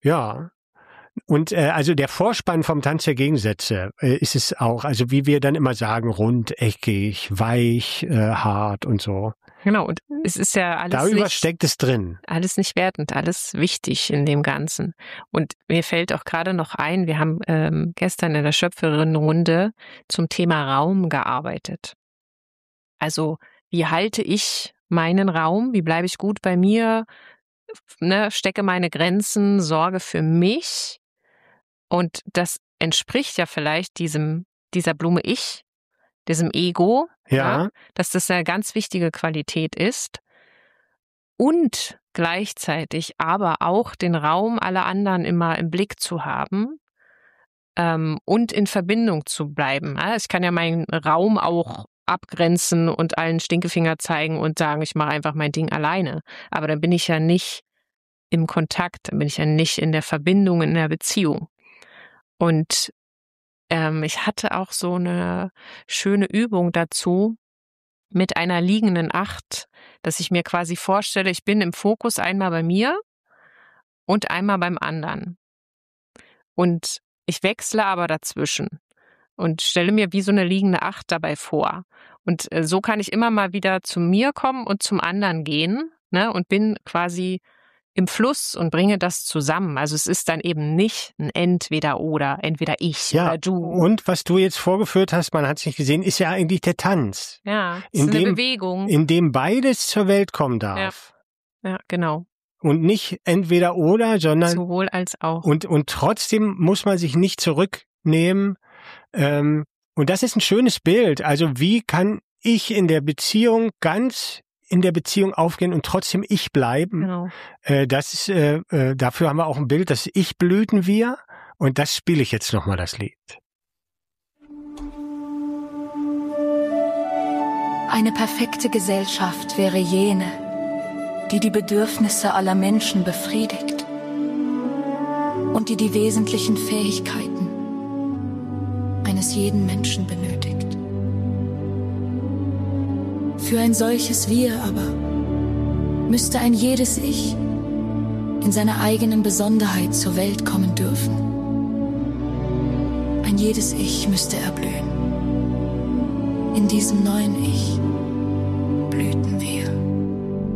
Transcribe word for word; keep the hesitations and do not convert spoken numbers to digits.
Ja. Und äh, also der Vorspann vom Tanz der Gegensätze äh, ist es auch, also wie wir dann immer sagen, rund, eckig, weich, äh, hart und so. Genau, und es ist ja alles Darüber nicht, steckt es drin. alles nicht wertend, alles wichtig in dem Ganzen. Und mir fällt auch gerade noch ein, wir haben ähm, gestern in der Schöpferinnenrunde zum Thema Raum gearbeitet. Also wie halte ich meinen Raum, wie bleibe ich gut bei mir, ne, stecke meine Grenzen, sorge für mich. Und das entspricht ja vielleicht diesem, dieser Blume Ich, diesem Ego, Ja. ja, dass das eine ganz wichtige Qualität ist. Und gleichzeitig aber auch den Raum aller anderen immer im Blick zu haben ähm, und in Verbindung zu bleiben. Ja, ich kann ja meinen Raum auch abgrenzen und allen Stinkefinger zeigen und sagen, ich mache einfach mein Ding alleine. Aber dann bin ich ja nicht im Kontakt, dann bin ich ja nicht in der Verbindung, in der Beziehung. Und ähm, ich hatte auch so eine schöne Übung dazu mit einer liegenden Acht, dass ich mir quasi vorstelle, ich bin im Fokus einmal bei mir und einmal beim anderen. Und ich wechsle aber dazwischen und stelle mir wie so eine liegende Acht dabei vor. Und äh, so kann ich immer mal wieder zu mir kommen und zum anderen gehen, ne, und bin quasi im Fluss und bringe das zusammen. Also es ist dann eben nicht ein Entweder-Oder, entweder ich Ja, oder du. und was du jetzt vorgeführt hast, man hat es nicht gesehen, ist ja eigentlich der Tanz. Ja, es in ist eine dem, Bewegung. In dem beides zur Welt kommen darf. Ja, ja, genau. Und nicht entweder oder, sondern sowohl als auch. Und, und trotzdem muss man sich nicht zurücknehmen. Ähm, und das ist ein schönes Bild. Also wie kann ich in der Beziehung ganz in der Beziehung aufgehen und trotzdem ich bleiben? Genau. Äh, das ist, äh, äh, dafür haben wir auch ein Bild, das Ich blüten wir. Und das spiele ich jetzt nochmal, das Lied. Eine perfekte Gesellschaft wäre jene, die die Bedürfnisse aller Menschen befriedigt und die die wesentlichen Fähigkeiten eines jeden Menschen benötigt. Für ein solches Wir aber müsste ein jedes Ich in seiner eigenen Besonderheit zur Welt kommen dürfen. Ein jedes Ich müsste erblühen. In diesem neuen Ich blühten wir.